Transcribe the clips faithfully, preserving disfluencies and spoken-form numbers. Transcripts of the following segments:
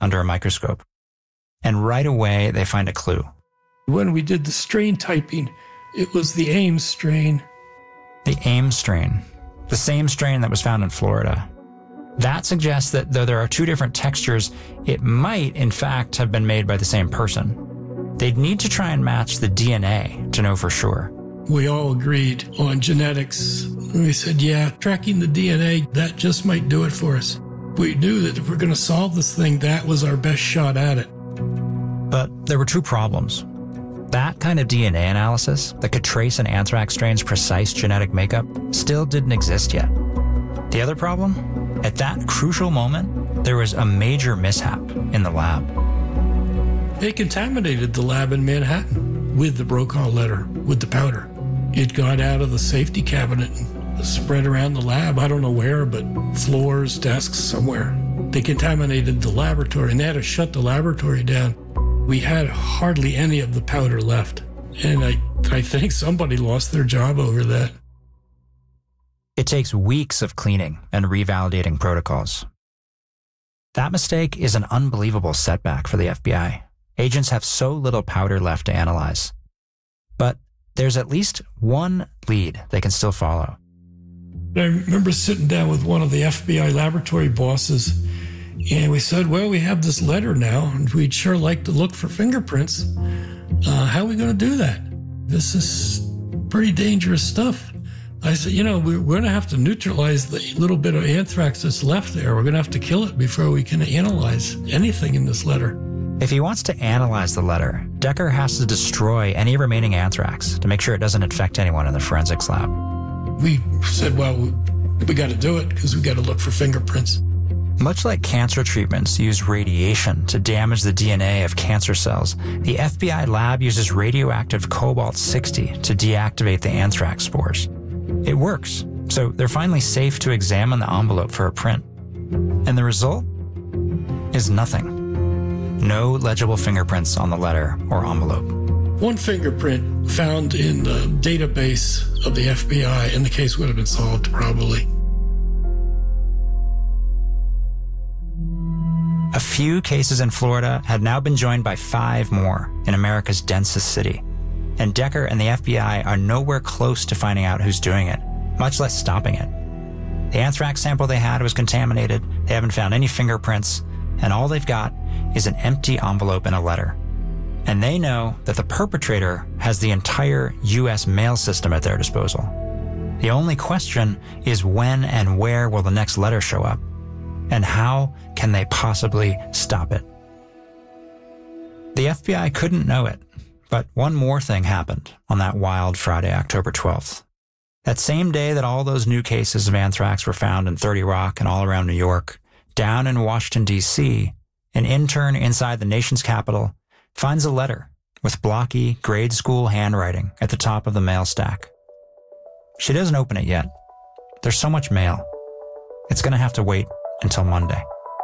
under a microscope. And right away, they find a clue. When we did the strain typing, it was the Ames strain. The Ames strain, the same strain that was found in Florida. That suggests that though there are two different textures, it might, in fact, have been made by the same person. They'd need to try and match the D N A to know for sure. We all agreed on genetics. We said, yeah, tracking the D N A, that just might do it for us. We knew that if we're going to solve this thing, that was our best shot at it. But there were two problems. That kind of D N A analysis that could trace an anthrax strain's precise genetic makeup still didn't exist yet. The other problem? At that crucial moment, there was a major mishap in the lab. They contaminated the lab in Manhattan with the Brokaw letter, with the powder. It got out of the safety cabinet and spread around the lab. I don't know where, but floors, desks, somewhere. They contaminated the laboratory, and they had to shut the laboratory down. We had hardly any of the powder left, and I, I think somebody lost their job over that. It takes weeks of cleaning and revalidating protocols. That mistake is an unbelievable setback for the F B I. Agents have so little powder left to analyze. But there's at least one lead they can still follow. I remember sitting down with one of the F B I laboratory bosses, and we said, well, we have this letter now, and we'd sure like to look for fingerprints. Uh, how are we going to do that? This is pretty dangerous stuff. I said, you know, we're going to have to neutralize the little bit of anthrax that's left there. We're going to have to kill it before we can analyze anything in this letter. If he wants to analyze the letter, Decker has to destroy any remaining anthrax to make sure it doesn't infect anyone in the forensics lab. We said, well, we got to do it because we got to look for fingerprints. Much like cancer treatments use radiation to damage the D N A of cancer cells, the F B I lab uses radioactive cobalt sixty to deactivate the anthrax spores. It works, so they're finally safe to examine the envelope for a print. And the result is nothing. No legible fingerprints on the letter or envelope. One fingerprint found in the database of the F B I, and the case would have been solved probably. A few cases in Florida had now been joined by five more in America's densest city. And Decker and the F B I are nowhere close to finding out who's doing it, much less stopping it. The anthrax sample they had was contaminated, they haven't found any fingerprints, and all they've got is an empty envelope and a letter. And they know that the perpetrator has the entire U S mail system at their disposal. The only question is when and where will the next letter show up? And how can they possibly stop it? The F B I couldn't know it. But one more thing happened on that wild Friday, October twelfth. That same day that all those new cases of anthrax were found in thirty Rock and all around New York, down in Washington, D C, an intern inside the nation's capital finds a letter with blocky grade school handwriting at the top of the mail stack. She doesn't open it yet. There's so much mail. It's going to have to wait until Monday.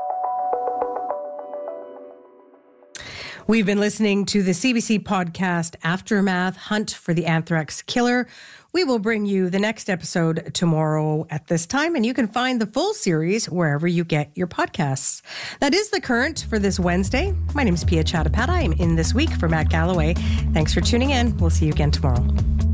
We've been listening to the C B C podcast Aftermath, Hunt for the Anthrax Killer. We will bring you the next episode tomorrow at this time, and you can find the full series wherever you get your podcasts. That is The Current for this Wednesday. My name is Pia Chattopadhyay. I'm in this week for Matt Galloway. Thanks for tuning in. We'll see you again tomorrow.